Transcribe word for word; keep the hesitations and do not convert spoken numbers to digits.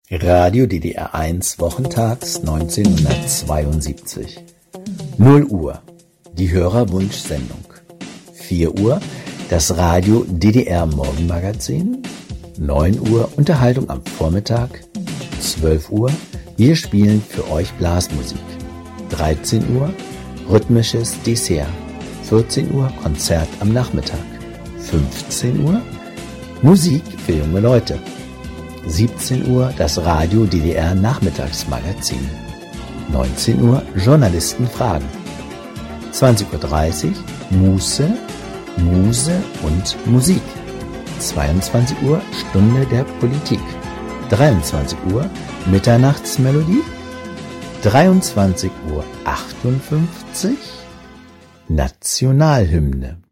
Radio D D R eins wochentags neunzehnhundertzweiundsiebzig. null Uhr, die Hörerwunschsendung. vier Uhr, das Radio D D R Morgenmagazin. neun Uhr, Unterhaltung am Vormittag. zwölf Uhr, wir spielen für euch Blasmusik. dreizehn Uhr, rhythmisches Dessert. vierzehn Uhr, Konzert am Nachmittag. fünfzehn Uhr, Musik für junge Leute. siebzehn Uhr, das Radio D D R Nachmittagsmagazin. neunzehn Uhr, Journalistenfragen. zwanzig Uhr dreißig, Muße, Muse und Musik. zweiundzwanzig Uhr, Stunde der Politik. dreiundzwanzig Uhr, Mitternachtsmelodie. dreiundzwanzig Uhr achtundfünfzig, Nationalhymne.